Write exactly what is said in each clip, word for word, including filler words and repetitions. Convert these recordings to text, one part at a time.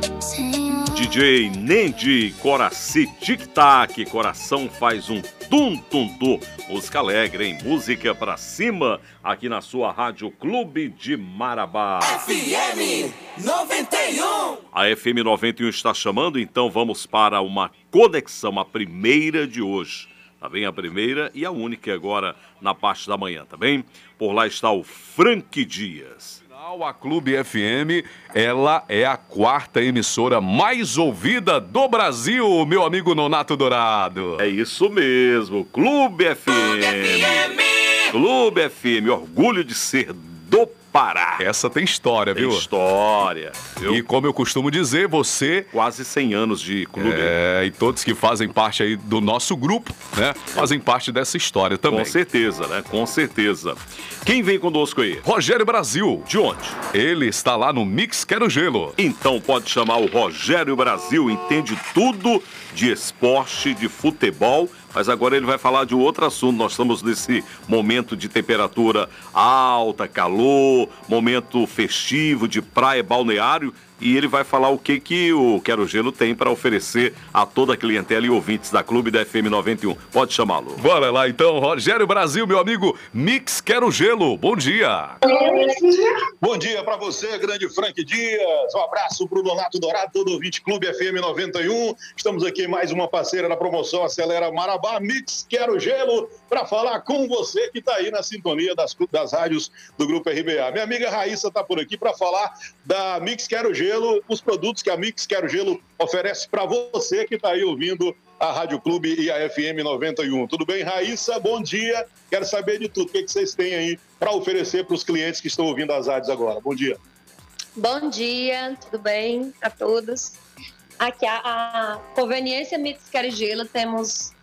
D J Nendi, Coraci Tic Tac, coração faz um tum-tum-tum. Música alegre, hein? Música pra cima, aqui na sua Rádio Clube de Marabá. F M noventa e um. A F M noventa e um está chamando, então vamos para uma conexão, a primeira de hoje. Tá bem? A primeira e a única agora na parte da manhã, tá bem? Por lá está o Frank Dias. A Clube F M, ela é a quarta emissora mais ouvida do Brasil, meu amigo Nonato Dourado. É isso mesmo, Clube F M. Clube F M, orgulho de ser do Pará. Essa tem história, tem viu? História. Viu? E como eu costumo dizer, você... Quase cem anos de clube. É, e todos que fazem parte aí do nosso grupo, né? Fazem parte dessa história também. Com certeza, né? Com certeza. Quem vem conosco aí? Rogério Brasil. De onde? Ele está lá no Mix Quero Gelo. Então pode chamar o Rogério Brasil, entende tudo de esporte, de futebol, mas agora ele vai falar de outro assunto. Nós estamos nesse momento de temperatura alta, calor, momento festivo, de praia, balneário, e ele vai falar o que, que o Quero Gelo tem para oferecer a toda a clientela e ouvintes da Clube da F M noventa e um. Pode chamá-lo. Bora lá então, Rogério Brasil, meu amigo Mix Quero Gelo. Bom dia. Bom dia para você, grande Frank Dias. Um abraço para o Donato Dourado, todo ouvinte Clube F M noventa e um. Estamos aqui em mais uma parceira da promoção Acelera Marabá, Mix Quero Gelo, para falar com você que está aí na sintonia das, das rádios do Grupo R B A. Minha amiga Raíssa está por aqui para falar da Mix Quero Gelo, os produtos que a Mix Quero Gelo oferece para você que está aí ouvindo a Rádio Clube e a F M noventa e um. Tudo bem, Raíssa? Bom dia. Quero saber de tudo. O que, que vocês têm aí para oferecer para os clientes que estão ouvindo as rádios agora? Bom dia. Bom dia, tudo bem a todos? Aqui a, a conveniência Mix Quero Gelo, temos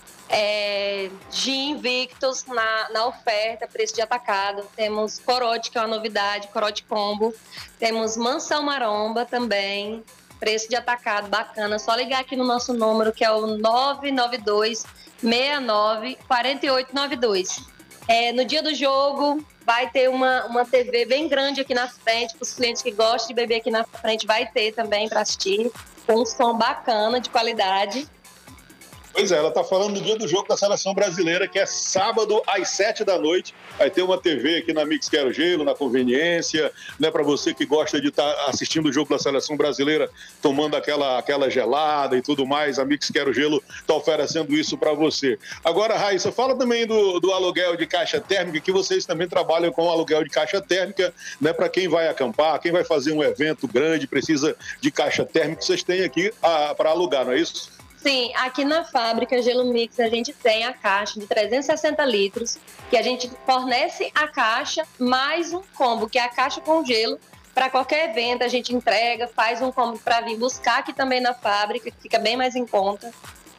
é, Gin Invictus na, na oferta, preço de atacado. Temos Corote, que é uma novidade, Corote Combo. Temos Mansão Maromba também, preço de atacado bacana. Só ligar aqui no nosso número, que é o nove nove dois, seis nove, quatro oito nove dois. É, no dia do jogo, vai ter uma, uma T V bem grande aqui na frente, para os clientes que gostam de beber aqui na frente, vai ter também para assistir, com um som bacana, de qualidade. Pois é, ela está falando do dia do jogo da Seleção Brasileira, que é sábado às sete da noite. Vai ter uma T V aqui na Mix Quero Gelo, na conveniência, né, para você que gosta de estar tá assistindo o jogo da Seleção Brasileira, tomando aquela, aquela gelada e tudo mais. A Mix Quero Gelo está oferecendo isso para você. Agora, Raíssa, fala também do, do aluguel de caixa térmica, que vocês também trabalham com aluguel de caixa térmica, né, para quem vai acampar, quem vai fazer um evento grande, precisa de caixa térmica, vocês têm aqui para alugar, não é isso? Sim, aqui na fábrica Gelo Mix a gente tem a caixa de trezentos e sessenta litros, que a gente fornece a caixa mais um combo, que é a caixa com gelo. Para qualquer evento a gente entrega, faz um combo para vir buscar aqui também na fábrica, que fica bem mais em conta.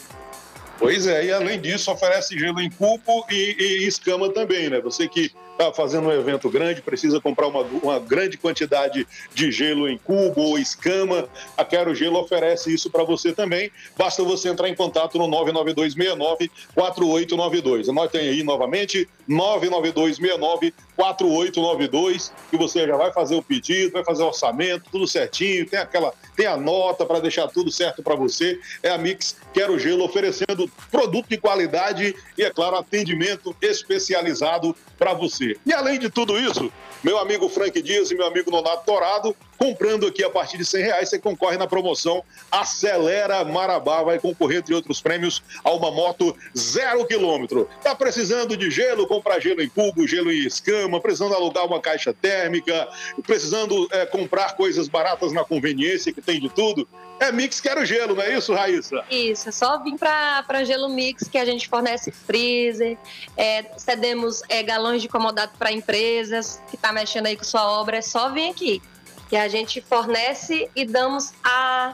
Pois é, e além disso oferece gelo em cubo e, e escama também, né? Você que está fazendo um evento grande, precisa comprar uma, uma grande quantidade de gelo em cubo ou escama, a Quero Gelo oferece isso para você também. Basta você entrar em contato no nove nove dois, seis nove, quatro oito nove dois. Anotem aí novamente, nove nove dois, seis nove, quatro oito nove dois, que você já vai fazer o pedido, vai fazer o orçamento, tudo certinho, tem aquela, tem a nota para deixar tudo certo para você. É a Mix Quero Gelo oferecendo produto de qualidade e, é claro, atendimento especializado para você. E além de tudo isso, meu amigo Frank Dias e meu amigo Nonato Dourado, comprando aqui a partir de cem reais, você concorre na promoção Acelera Marabá, vai concorrer, entre outros prêmios, a uma moto zero quilômetro. Tá precisando de gelo? Comprar gelo em cubo, gelo em escama, precisando alugar uma caixa térmica, precisando é, comprar coisas baratas na conveniência, que tem de tudo? É Mix Quero Gelo, não é isso, Raíssa? Isso, é só vir para Gelo Mix, que a gente fornece freezer, é, cedemos é, galões de comodato para empresas que tá mexendo aí com sua obra, é só vir aqui, que a gente fornece e damos a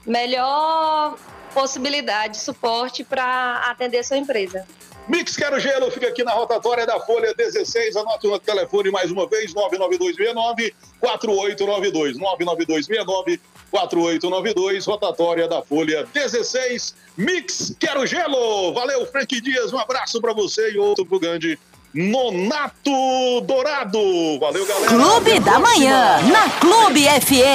melhor possibilidade de suporte para atender a sua empresa. Mix Quero Gelo fica aqui na rotatória da Folha dezesseis. Anote o telefone mais uma vez, nove nove dois seis nove, quatro oito nove dois. nove nove dois seis nove, quatro oito nove dois, rotatória da Folha dezesseis. Mix Quero Gelo. Valeu, Frank Dias. Um abraço para você e outro pro grande Nonato Dourado. Valeu, galera. Clube da Manhã, na Clube F M.